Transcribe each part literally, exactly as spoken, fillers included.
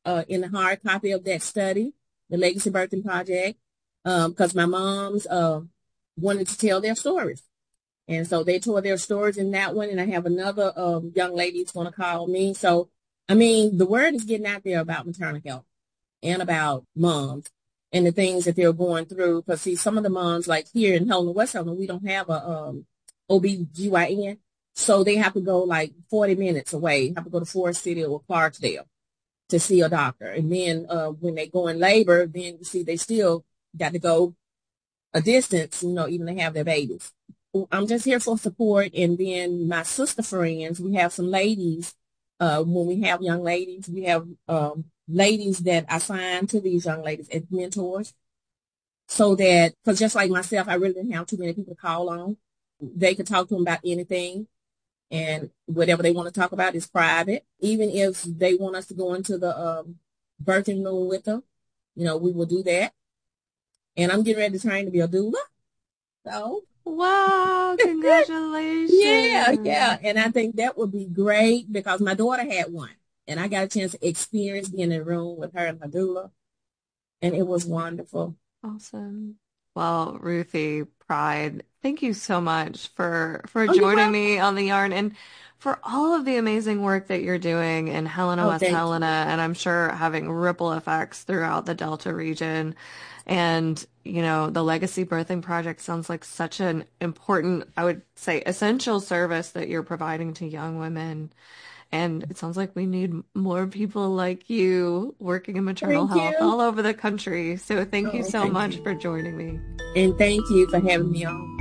uh, in the hard copy of that study, the Legacy Birthing Project, because my moms uh, wanted to tell their stories. And so they told their stories in that one. And I have another um, young lady who's going to call me. So, I mean, the word is getting out there about maternal health and about moms and the things that they're going through. Because, see, some of the moms, like here in Helena, West Helena, we don't have a um, O B G Y N. So they have to go like forty minutes away, have to go to Forest City or Clarksdale to see a doctor. And then uh, when they go in labor, then you see they still got to go a distance, you know, even to have their babies. I'm just here for support. And then my sister friends, we have some ladies. Uh, when we have young ladies, we have um, ladies that I assign to these young ladies as mentors so that, because just like myself, I really didn't have too many people to call on. They could talk to them about anything, and whatever they want to talk about is private. Even if they want us to go into the um, birthing room with them, you know, we will do that. And I'm getting ready to train to be a doula. So Wow, yeah, yeah. congratulations. And I think that would be great because my daughter had one. And I got a chance to experience being in a room with her and her doula. And it was wonderful. Awesome. Well, Ruthie, Pride, thank you so much for for Oh, you're joining welcome. me on the yarn and for all of the amazing work that you're doing in Helena, Oh, West thank you. Helena, and I'm sure having ripple effects throughout the Delta region. And, you know, the Legacy Birthing Project sounds like such an important, I would say, essential service that you're providing to young women. And it sounds like we need more people like you working in maternal Thank health you. all over the country. So thank you Oh, so thank much you. for joining me. And thank you for having me on.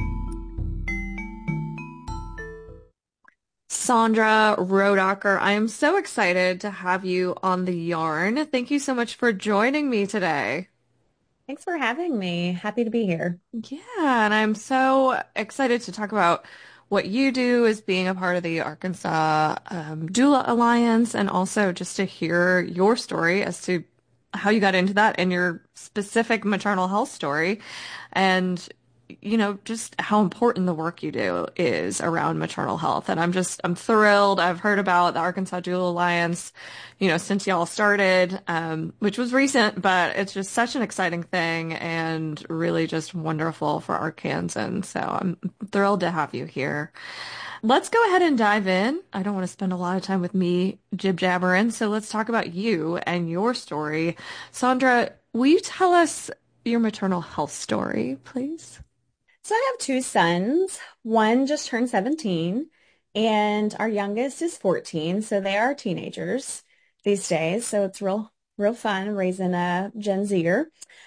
Sandra Rodacker, I am so excited to have you on the yarn. Thank you so much for joining me today. Thanks for having me. Happy to be here. Yeah, and I'm so excited to talk about what you do as being a part of the Arkansas um, Doula Alliance and also just to hear your story as to how you got into that and your specific maternal health story. And you know, just how important the work you do is around maternal health. And I'm just, I'm thrilled. I've heard about the Arkansas Dual Alliance, you know, since y'all started, um, which was recent, but it's just such an exciting thing and really just wonderful for Arkansans. So I'm thrilled to have you here. Let's go ahead and dive in. I don't want to spend a lot of time with me jib jabbering. So let's talk about you and your story. Sandra, will you tell us your maternal health story, please? So I have two sons. One just turned seventeen, and our youngest is fourteen. So they are teenagers these days. So it's real, real fun raising a Gen Zer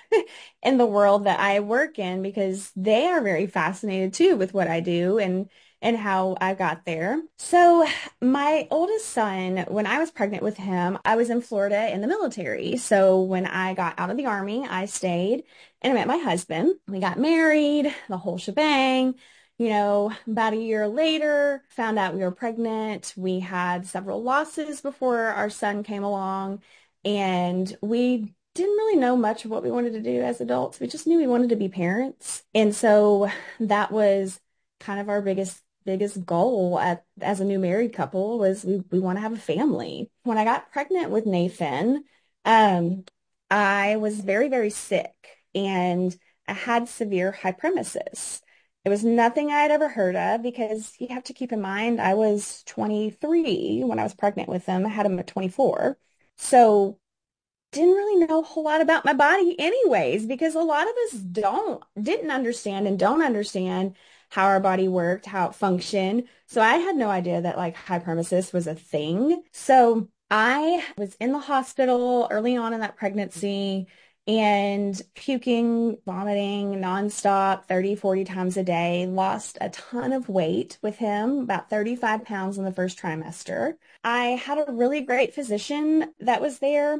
in the world that I work in because they are very fascinated too with what I do and and how I got there. So my oldest son, when I was pregnant with him, I was in Florida in the military. So when I got out of the army, I stayed and I met my husband. We got married, the whole shebang. You know, about a year later, found out we were pregnant. We had several losses before our son came along, and we didn't really know much of what we wanted to do as adults. We just knew we wanted to be parents. And so that was kind of our biggest biggest goal at, as a new married couple was we, we want to have a family. When I got pregnant with Nathan, um, I was very, very sick and I had severe hyperemesis. It was nothing I had ever heard of because you have to keep in mind I was twenty-three when I was pregnant with him. I had him at twenty-four. So didn't really know a whole lot about my body anyways, because a lot of us don't, didn't understand and don't understand how our body worked, how it functioned. So I had no idea that like hyperemesis was a thing. So I was in the hospital early on in that pregnancy and puking, vomiting nonstop thirty, forty times a day, lost a ton of weight with him, about thirty-five pounds in the first trimester. I had a really great physician that was there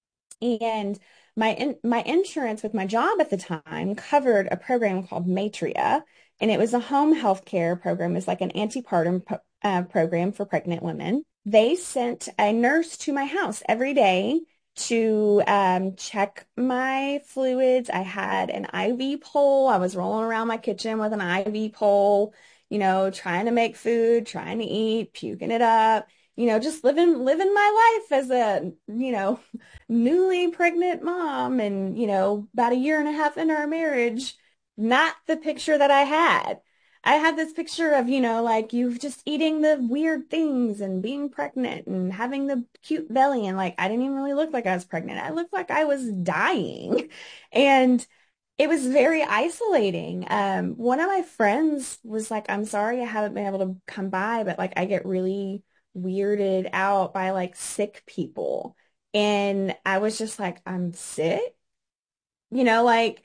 and my in, my insurance with my job at the time covered a program called Matria, and it was a home health care program. It was like an antepartum po- uh, program for pregnant women. They sent a nurse to my house every day to um, check my fluids. I had an I V pole. I was rolling around my kitchen with an I V pole, you know, trying to make food, trying to eat, puking it up. you know, just living living my life as a, you know, newly pregnant mom and, you know, about a year and a half into our marriage, not the picture that I had. I had this picture of, you know, like you just eating the weird things and being pregnant and having the cute belly. And like, I didn't even really look like I was pregnant. I looked like I was dying. And it was very isolating. Um, one of my friends was like, I'm sorry I haven't been able to come by, but like I get really weirded out by like sick people. And I was just like, I'm sick? You know, like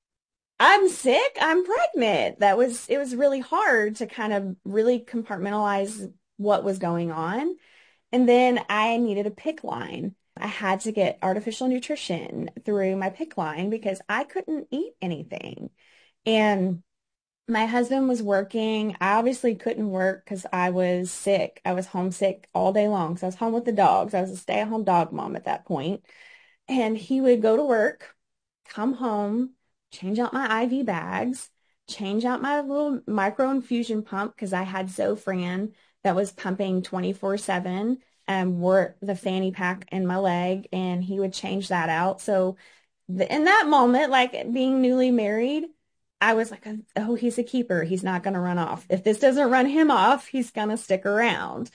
I'm sick, I'm pregnant. That was, it was really hard to kind of really compartmentalize what was going on. And then I needed a PICC line. I had to get artificial nutrition through my PICC line because I couldn't eat anything. And my husband was working. I obviously couldn't work because I was sick. I was homesick all day long. So I was home with the dogs. I was a stay-at-home dog mom at that point. And he would go to work, come home, change out my I V bags, change out my little micro infusion pump because I had Zofran that was pumping twenty-four seven and wore the fanny pack in my leg, and he would change that out. So th- in that moment, like being newly married, I was like, oh, he's a keeper. He's not going to run off. If this doesn't run him off, he's going to stick around.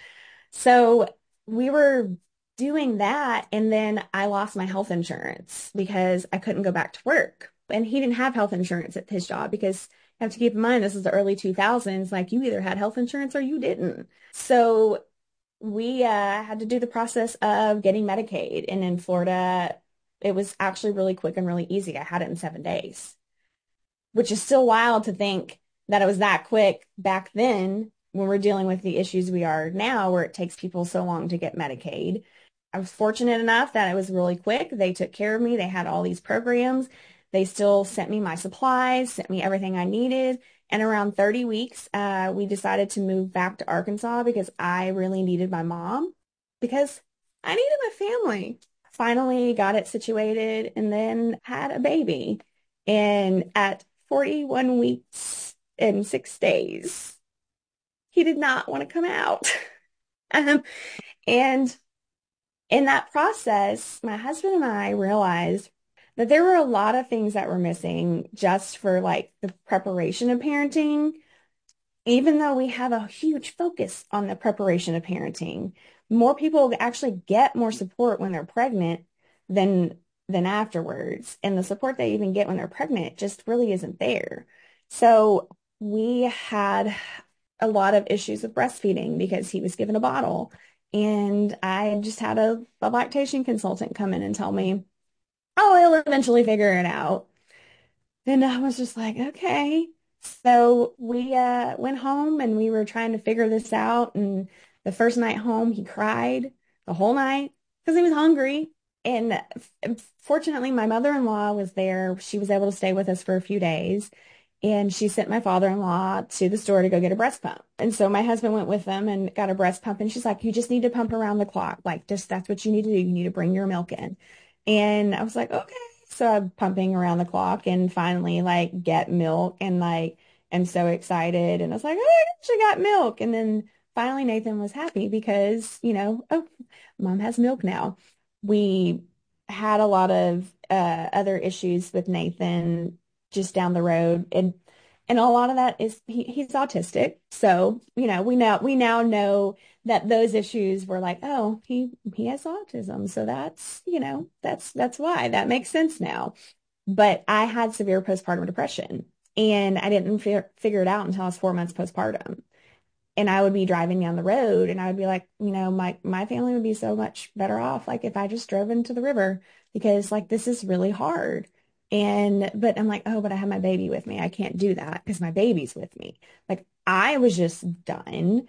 So we were doing that. And then I lost my health insurance because I couldn't go back to work. And he didn't have health insurance at his job because you have to keep in mind, this is the early two thousands. Like you either had health insurance or you didn't. So we uh, had to do the process of getting Medicaid. And in Florida, it was actually really quick and really easy. I had it in seven days, which is still wild to think that it was that quick back then when we're dealing with the issues we are now, where it takes people so long to get Medicaid. I was fortunate enough that it was really quick. They took care of me. They had all these programs. They still sent me my supplies, sent me everything I needed. And around thirty weeks, uh, we decided to move back to Arkansas because I really needed my mom because I needed my family. Finally got it situated and then had a baby. And at forty-one weeks and six days, he did not want to come out. Um, and in that process, my husband and I realized that there were a lot of things that were missing just for like the preparation of parenting. Even though we have a huge focus on the preparation of parenting, more people actually get more support when they're pregnant than than afterwards. And the support they even get when they're pregnant just really isn't there. So we had a lot of issues with breastfeeding because he was given a bottle. And I just had a, a lactation consultant come in and tell me, oh, he'll eventually figure it out. And I was just like, okay. So we uh, went home and we were trying to figure this out. And the first night home, he cried the whole night because he was hungry. And f- fortunately, my mother-in-law was there. She was able to stay with us for a few days. And she sent my father-in-law to the store to go get a breast pump. And so my husband went with them and got a breast pump. And she's like, you just need to pump around the clock. Like, just that's what you need to do. You need to bring your milk in. And I was like, okay. So I'm pumping around the clock and finally like get milk and like am so excited. And I was like, oh, I actually got milk. And then finally Nathan was happy because, you know, oh, mom has milk now. We had a lot of uh, other issues with Nathan just down the road. And and a lot of that is he, he's autistic. So, you know, we now we now know that those issues were like, oh, he he has autism. So that's, you know, that's that's why. That makes sense now. But I had severe postpartum depression and I didn't fi figure it out until I was four months postpartum. And I would be driving down the road and I would be like, you know, my my family would be so much better off like if I just drove into the river because like this is really hard. And but I'm like, oh, but I have my baby with me. I can't do that because my baby's with me. Like I was just done.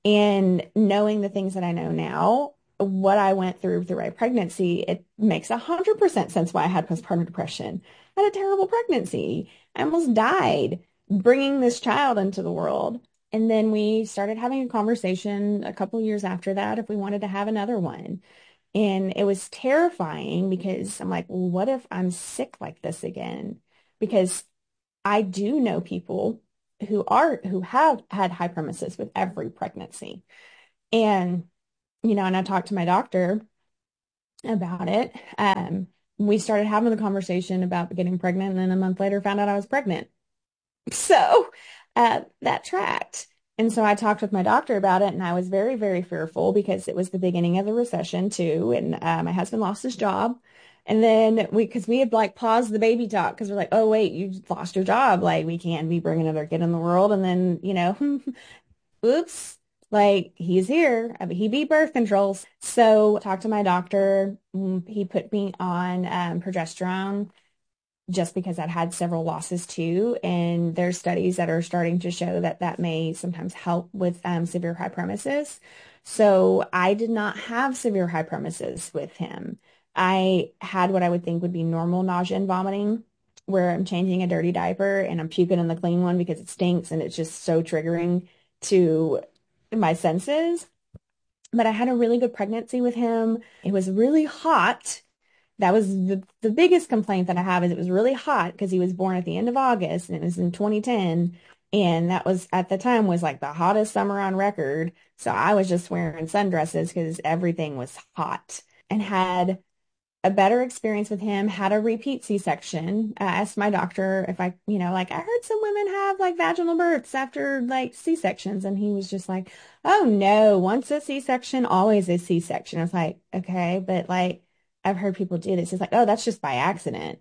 And knowing the things that I know now, what I went through through my pregnancy, it makes a hundred percent sense why I had postpartum depression. I had a terrible pregnancy. I almost died bringing this child into the world. And then we started having a conversation a couple years after that if we wanted to have another one. And it was terrifying because I'm like, well, what if I'm sick like this again? Because I do know people who are who have had hyperemesis with every pregnancy. And you know, and I talked to my doctor about it. Um, we started having the conversation about getting pregnant, and then a month later found out I was pregnant. So uh, that tracked. And so I talked with my doctor about it, and I was very, very fearful because it was the beginning of the recession too. And uh, my husband lost his job. And then we, because we had like paused the baby talk because we're like, oh, wait, you lost your job. Like, we can't be bringing another kid in the world. And then, you know, oops, like he's here. I mean, he beat birth controls. So I talked to my doctor. Mm, He put me on um, progesterone just because I'd had several losses too. And there's studies that are starting to show that that may sometimes help with um, severe hyperemesis. So I did not have severe hyperemesis with him. I had what I would think would be normal nausea and vomiting, where I'm changing a dirty diaper and I'm puking in the clean one because it stinks and it's just so triggering to my senses. But I had a really good pregnancy with him. It was really hot. That was the, the biggest complaint that I have is it was really hot because he was born at the end of August and it was in twenty ten. And that was at the time was like the hottest summer on record. So I was just wearing sundresses because everything was hot and had a better experience with him, had a repeat C-section. I asked my doctor if I, you know, like I heard some women have like vaginal births after like C-sections. And he was just like, oh no, once a C-section, always a C-section. I was like, okay, but like I've heard people do this. It's like, oh, that's just by accident.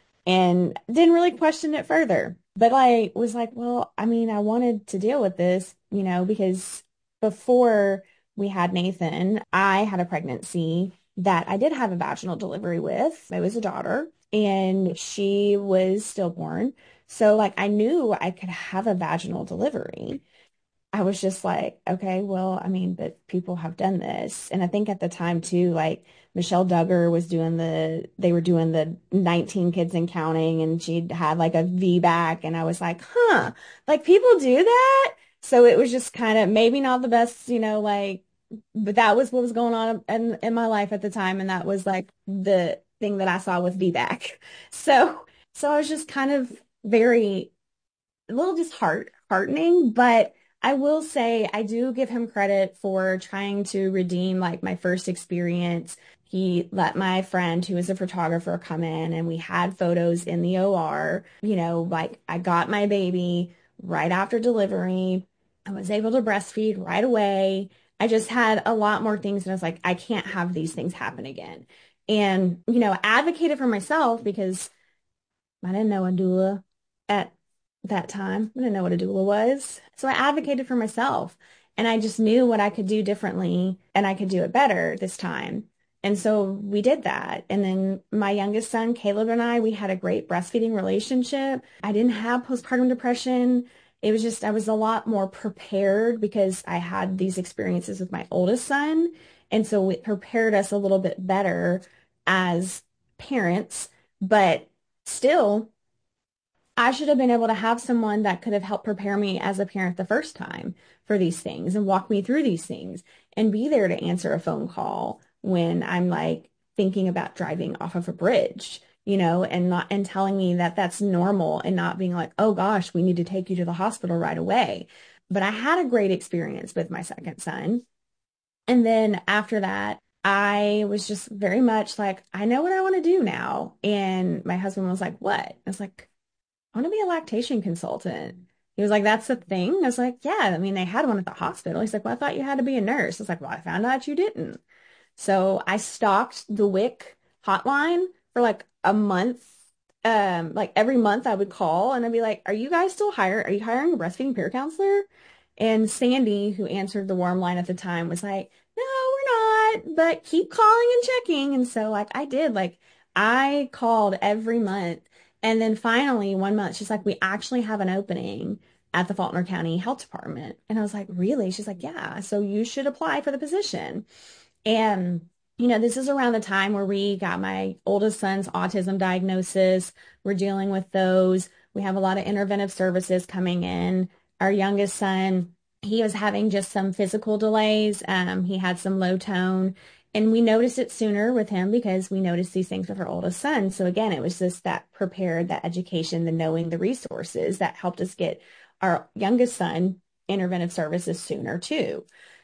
And didn't really question it further. But I was like, well, I mean, I wanted to deal with this, you know, because before we had Nathan, I had a pregnancy that I did have a vaginal delivery with. It was a daughter, and she was stillborn. So, like, I knew I could have a vaginal delivery. I was just like, okay, well, I mean, but people have done this. And I think at the time too, like Michelle Duggar was doing the, they were doing the nineteen kids and counting, and she'd had like a V BAC. And I was like, huh, like people do that. So it was just kind of maybe not the best, you know, like, but that was what was going on in, in my life at the time. And that was like the thing that I saw with V BAC. So, so I was just kind of very, a little disheartening, but I will say I do give him credit for trying to redeem like my first experience. He let my friend who is a photographer come in and we had photos in the O R. You know, like I got my baby right after delivery. I was able to breastfeed right away. I just had a lot more things and I was like, I can't have these things happen again. And, you know, advocated for myself because I didn't know a doula at that time. I didn't know what a doula was. So I advocated for myself and I just knew what I could do differently and I could do it better this time. And so we did that. And then my youngest son, Caleb, and I, we had a great breastfeeding relationship. I didn't have postpartum depression. It was just, I was a lot more prepared because I had these experiences with my oldest son. And so it prepared us a little bit better as parents. But still, I should have been able to have someone that could have helped prepare me as a parent the first time for these things and walk me through these things and be there to answer a phone call when I'm like thinking about driving off of a bridge, you know, and not, and telling me that that's normal and not being like, oh gosh, we need to take you to the hospital right away. But I had a great experience with my second son. And then after that, I was just very much like, I know what I want to do now. And my husband was like, what? I was like, I want to be a lactation consultant. He was like, that's the thing. I was like, yeah, I mean, they had one at the hospital. He's like, well, I thought you had to be a nurse. I was like, well, I found out you didn't. So I stalked the W I C hotline for like a month. Um, like every month I would call and I'd be like, are you guys still hiring? Are you hiring a breastfeeding peer counselor? And Sandy, who answered the warm line at the time, was like, no, we're not, but keep calling and checking. And so like I did, like I called every month. And then finally one month, she's like, we actually have an opening at the Faulkner County Health Department. And I was like, really? She's like, yeah, so you should apply for the position. And, you know, this is around the time where we got my oldest son's autism diagnosis. We're dealing with those. We have a lot of interventive services coming in. Our youngest son, he was having just some physical delays. Um, he had some low tone. And we noticed it sooner with him because we noticed these things with our oldest son. So again, it was just that prepared, that education, the knowing the resources that helped us get our youngest son interventive services sooner too.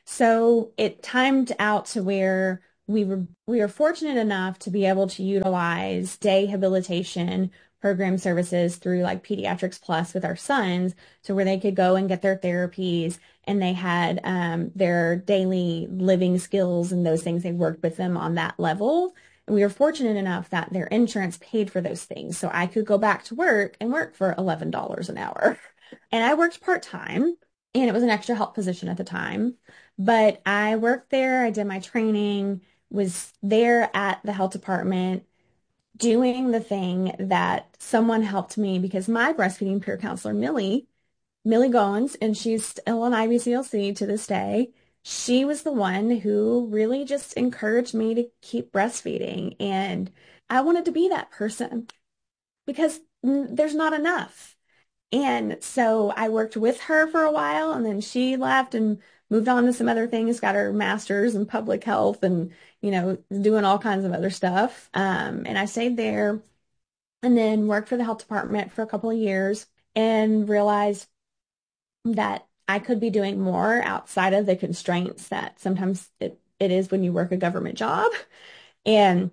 So it timed out to where we were we were fortunate enough to be able to utilize day habilitation program services through like Pediatrics Plus with our sons, so where they could go and get their therapies and they had um, their daily living skills and those things. They worked with them on that level. And we were fortunate enough that their insurance paid for those things. So I could go back to work and work for eleven dollars an hour. And I worked part-time and it was an extra help position at the time. But I worked there, I did my training, was there at the health department doing the thing that someone helped me because my breastfeeding peer counselor, Millie, Millie Goins, and she's still an I B C L C to this day. She was the one who really just encouraged me to keep breastfeeding. And I wanted to be that person because mm, there's not enough. And so I worked with her for a while and then she left and moved on to some other things, got her master's in public health and, you know, doing all kinds of other stuff. Um, and I stayed there and then worked for the health department for a couple of years and realized that I could be doing more outside of the constraints that sometimes it, it is when you work a government job. And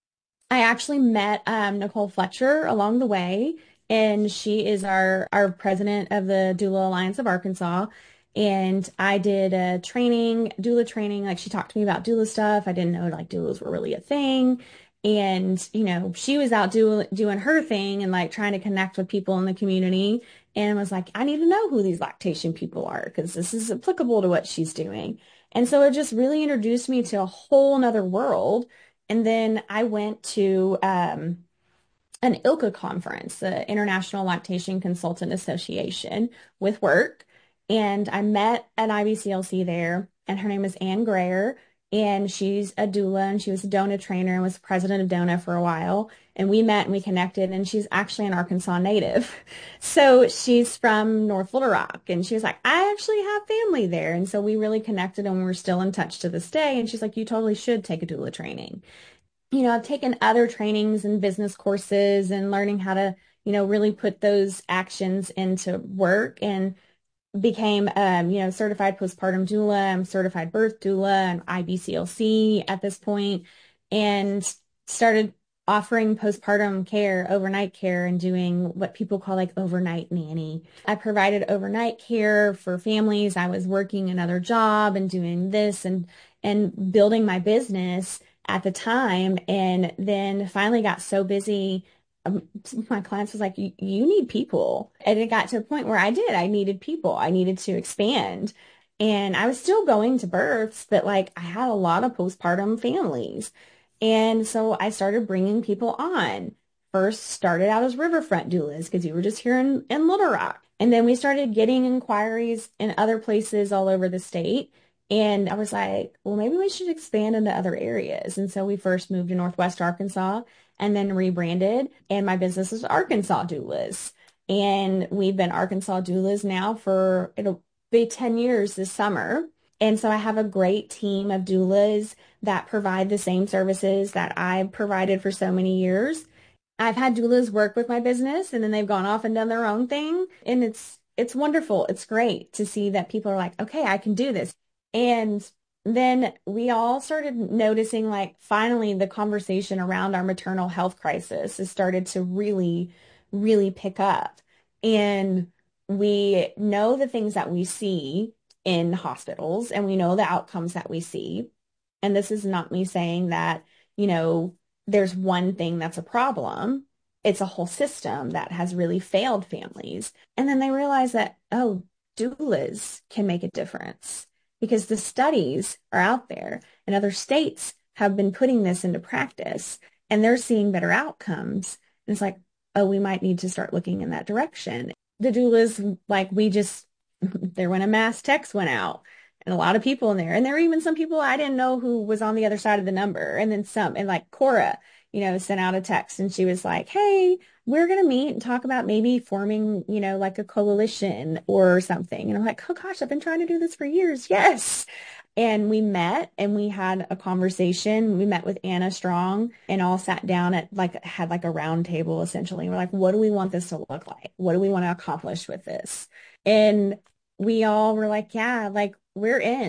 I actually met um, Nicole Fletcher along the way, and she is our, our president of the Doula Alliance of Arkansas. And I did a training, doula training, like she talked to me about doula stuff. I didn't know like doulas were really a thing. And, you know, she was out do, doing her thing and like trying to connect with people in the community and was like, I need to know who these lactation people are because this is applicable to what she's doing. And so it just really introduced me to a whole nother world. And then I went to um, an I L C A conference, the International Lactation Consultant Association, with work. And I met an I B C L C there, and her name is Ann Grayer. And she's a doula, and she was a DONA trainer and was president of DONA for a while. And we met and we connected, and she's actually an Arkansas native. So she's from North Little Rock. And she was like, I actually have family there. And so we really connected, and we're still in touch to this day. And she's like, you totally should take a doula training. You know, I've taken other trainings and business courses and learning how to, you know, really put those actions into work and became, um, you know, certified postpartum doula. I'm certified birth doula. I'm I B C L C at this point, and started offering postpartum care, overnight care, and doing what people call like overnight nanny. I provided overnight care for families. I was working another job and doing this and and building my business at the time, and then finally got so busy. Um, my clients was like, you, you need people. And it got to a point where I did. I needed people. I needed to expand. And I was still going to births, but like I had a lot of postpartum families. And so I started bringing people on. First started out as riverfront doulas because you were just here in, in Little Rock. And then we started getting inquiries in other places all over the state. And I was like, well, maybe we should expand into other areas. And so we first moved to Northwest Arkansas and then rebranded. And my business is Arkansas Doulas. And we've been Arkansas Doulas now for, it'll be ten years this summer. And so I have a great team of doulas that provide the same services that I've provided for so many years. I've had doulas work with my business and then they've gone off and done their own thing. And it's, it's wonderful. It's great to see that people are like, okay, I can do this. And then we all started noticing like finally the conversation around our maternal health crisis has started to really, really pick up. And we know the things that we see in hospitals and we know the outcomes that we see. And this is not me saying that, you know, there's one thing that's a problem. It's a whole system that has really failed families. And then they realize that, oh, doulas can make a difference because the studies are out there and other states have been putting this into practice and they're seeing better outcomes. And it's like, oh, we might need to start looking in that direction. The doulas, like we just, there when a mass text went out and a lot of people in there. And there were even some people I didn't know who was on the other side of the number. And then some, and like Cora, you know, sent out a text and she was like, hey, we're going to meet and talk about maybe forming, you know, like a coalition or something. And I'm like, oh gosh, I've been trying to do this for years. Yes. And we met and we had a conversation. We met with Anna Strong and all sat down at like, had like a round table essentially. We're like, what do we want this to look like? What do we want to accomplish with this? And we all were like, yeah, like we're in.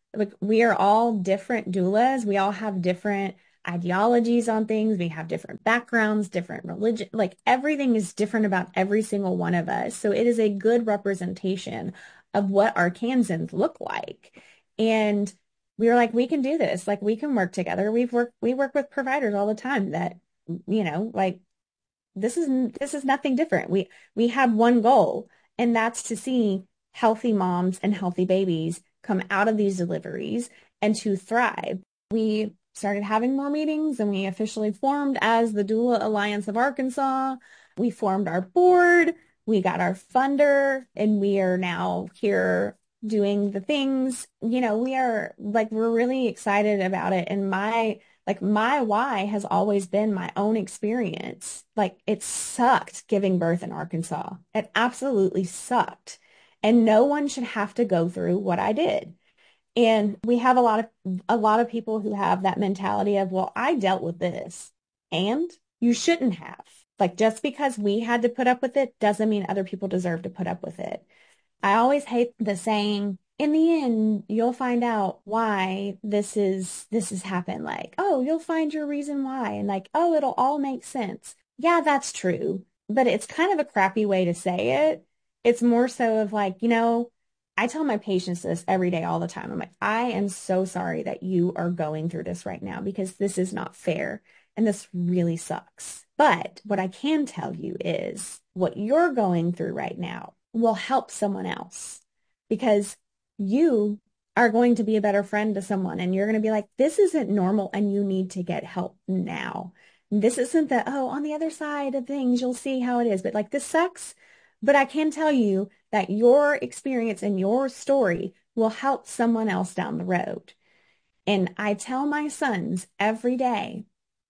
like we are all different doulas. We all have different ideologies on things. We have different backgrounds, different religion. Like everything is different about every single one of us. So it is a good representation of what Arkansans look like. And we were like, we can do this. Like we can work together. We've worked, we work with providers all the time that, you know, like this is this is nothing different. We we have one goal, and that's to see healthy moms and healthy babies come out of these deliveries and to thrive. We started having more meetings and we officially formed as the Doula Alliance of Arkansas. We formed our board, we got our funder, and we are now here doing the things. You know, we are like, we're really excited about it. And my like my why has always been my own experience. Like it sucked giving birth in Arkansas. It absolutely sucked. And no one should have to go through what I did. And we have a lot of a lot of people who have that mentality of, well, I dealt with this and you shouldn't have. Like just because we had to put up with it doesn't mean other people deserve to put up with it. I always hate the saying, in the end, you'll find out why this is this has happened. Like, oh, you'll find your reason why. And like, oh, it'll all make sense. Yeah, that's true. But it's kind of a crappy way to say it. It's more so of like, you know, I tell my patients this every day all the time. I'm like, I am so sorry that you are going through this right now because this is not fair and this really sucks. But what I can tell you is what you're going through right now will help someone else because you are going to be a better friend to someone and you're going to be like, this isn't normal and you need to get help now. This isn't the, oh, on the other side of things, you'll see how it is. But like, this sucks. But I can tell you that your experience and your story will help someone else down the road. And I tell my sons every day,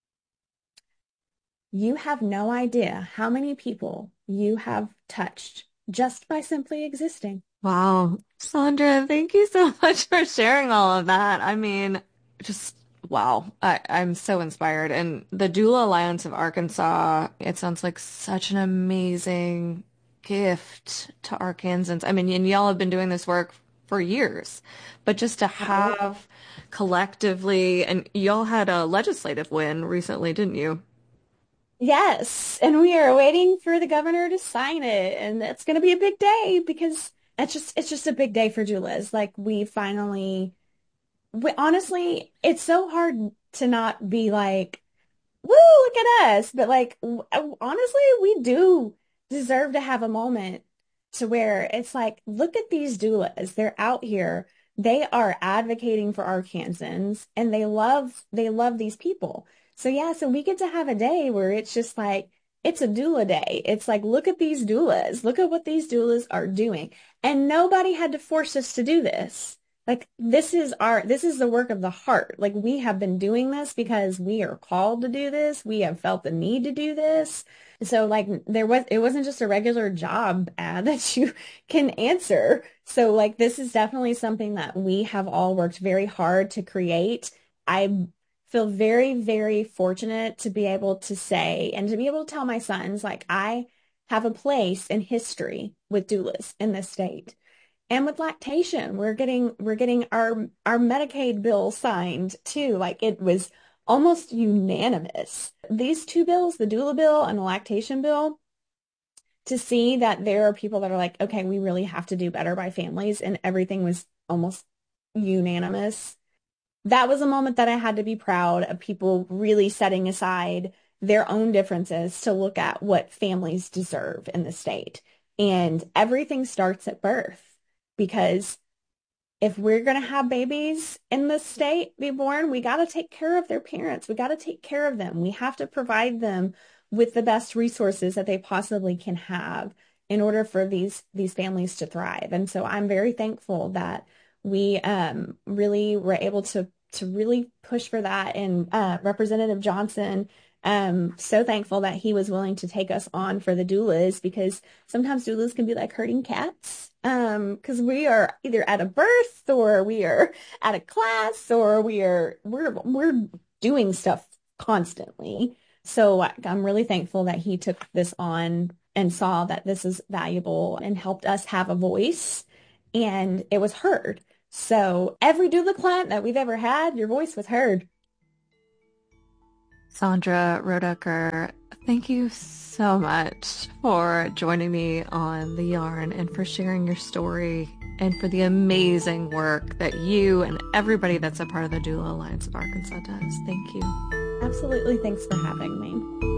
you have no idea how many people you have touched just by simply existing. Wow. Sandra, thank you so much for sharing all of that. I mean, just wow. I, I'm so inspired. And the Doula Alliance of Arkansas, it sounds like such an amazing gift to Arkansans. I mean, and y'all have been doing this work for years, but just to have collectively, and y'all had a legislative win recently, didn't you? Yes, and we are waiting for the governor to sign it, and it's going to be a big day because it's just it's just a big day for doulas. Like we finally, we, honestly, it's so hard to not be like, woo, look at us. But like, w- honestly, we do deserve to have a moment to where it's like, look at these doulas. They're out here. They are advocating for Arkansans and they love, they love these people. So yeah, so we get to have a day where it's just like, it's a doula day. It's like, look at these doulas. Look at what these doulas are doing. And nobody had to force us to do this. Like this is our, this is the work of the heart. Like we have been doing this because we are called to do this. We have felt the need to do this. So like there was, it wasn't just a regular job ad that you can answer. So like this is definitely something that we have all worked very hard to create. I feel very, very fortunate to be able to say and to be able to tell my sons, like I have a place in history with doulas in this state. And with lactation, we're getting we're getting our our Medicaid bill signed too. Like it was almost unanimous. These two bills, the doula bill and the lactation bill, to see that there are people that are like, okay, we really have to do better by families, and everything was almost unanimous. That was a moment that I had to be proud of people really setting aside their own differences to look at what families deserve in the state. And everything starts at birth because if we're going to have babies in this state be born, we got to take care of their parents. We got to take care of them. We have to provide them with the best resources that they possibly can have in order for these these families to thrive. And so I'm very thankful that we um, really were able to to really push for that. And uh, Representative Johnson, um, so thankful that he was willing to take us on for the doulas because sometimes doulas can be like herding cats. Um, because we are either at a birth or we are at a class or we are we're we're doing stuff constantly. So I'm really thankful that he took this on and saw that this is valuable and helped us have a voice and it was heard. So every doula client that we've ever had, your voice was heard. Sandra Rodecker, thank you so much for joining me on The Yarn and for sharing your story and for the amazing work that you and everybody that's a part of the Doula Alliance of Arkansas does. Thank you. Absolutely. Thanks for having me.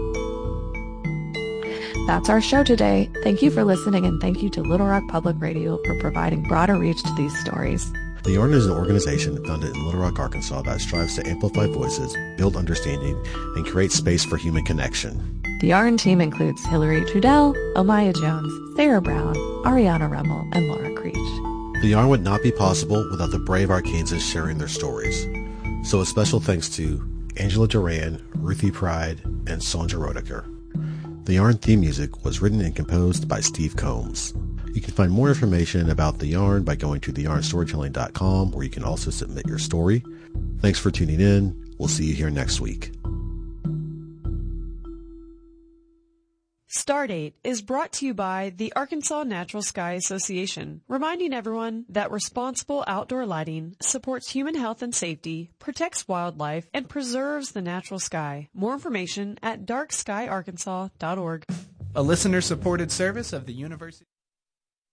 That's our show today. Thank you for listening, and thank you to Little Rock Public Radio for providing broader reach to these stories. The Yarn is an organization founded in Little Rock, Arkansas that strives to amplify voices, build understanding, and create space for human connection. The Yarn team includes Hillary Trudell, Omaya Jones, Sarah Brown, Ariana Rummel, and Laura Creech. The Yarn would not be possible without the brave Arkansans sharing their stories. So a special thanks to Angela Duran, Ruthie Pride, and Sandra Rodecker. The Yarn theme music was written and composed by Steve Combs. You can find more information about The Yarn by going to the yarn storytelling dot com, where you can also submit your story. Thanks for tuning in. We'll see you here next week. Stardate is brought to you by the Arkansas Natural Sky Association, reminding everyone that responsible outdoor lighting supports human health and safety, protects wildlife, and preserves the natural sky. More information at dark sky arkansas dot org. A listener-supported service of the University